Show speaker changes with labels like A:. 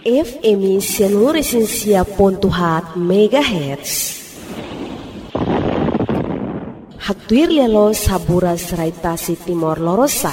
A: FM Sianuresensia.hat MHz. Haktuir lialo sabura serai tasi Timor Lorosa.